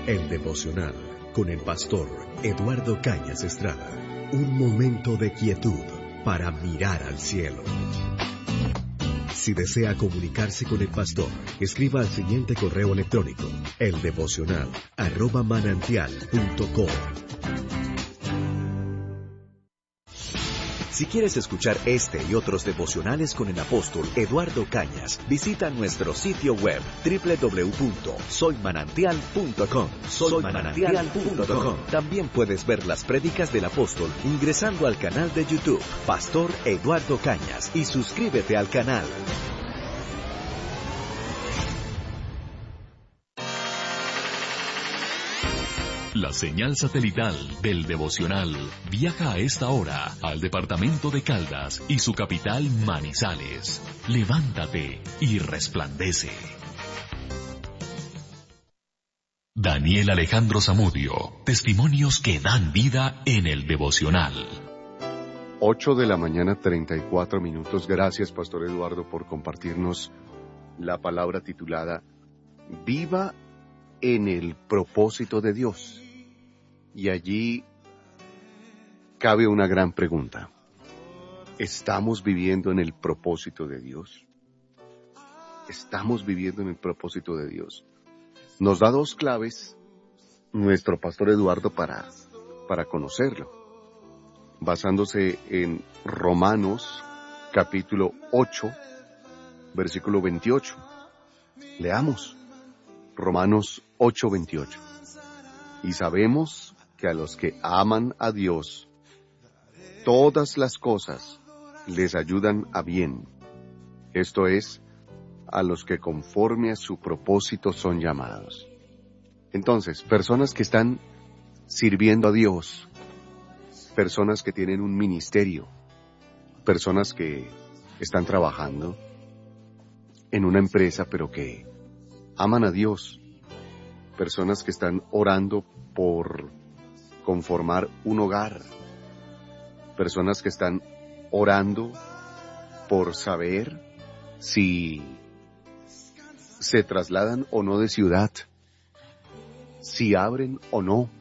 El devocional con el pastor Eduardo Cañas Estrada. Un momento de quietud para mirar al cielo. Si desea comunicarse con el pastor, escriba al siguiente correo electrónico: eldevocional@manantial.com. Si quieres escuchar este y otros devocionales con el apóstol Eduardo Cañas, visita nuestro sitio web www.soymanantial.com. Soymanantial.com. También puedes ver las prédicas del apóstol ingresando al canal de YouTube Pastor Eduardo Cañas y suscríbete al canal. La señal satelital del devocional viaja a esta hora al departamento de Caldas y su capital Manizales. Levántate y resplandece. Daniel Alejandro Zamudio, testimonios que dan vida en el devocional. 8:34 a.m. Gracias, Pastor Eduardo, por compartirnos la palabra titulada Viva en el propósito de Dios. Y allí cabe una gran pregunta. ¿Estamos viviendo en el propósito de Dios? ¿Estamos viviendo en el propósito de Dios? Nos da dos claves nuestro pastor Eduardo para conocerlo, basándose en Romanos capítulo 8, versículo 28. Leamos Romanos 8:28. Y sabemos que a los que aman a Dios, todas las cosas les ayudan a bien. Esto es, a los que conforme a su propósito son llamados. Entonces, personas que están sirviendo a Dios, personas que tienen un ministerio, personas que están trabajando en una empresa pero que aman a Dios, personas que están orando por conformar un hogar, personas que están orando por saber si se trasladan o no de ciudad, si abren o no.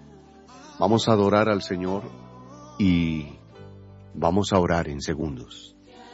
Vamos a adorar al Señor y vamos a orar en segundos.